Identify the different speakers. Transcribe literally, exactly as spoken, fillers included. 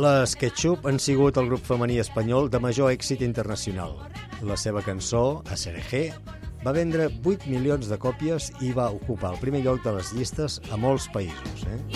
Speaker 1: Les Ketchup han sigut el grup femení espanyol de major èxit internacional. La seva cançó, A Cereje, va vendre vuit milions de còpies i va ocupar el primer lloc de les llistes a molts països. Eh?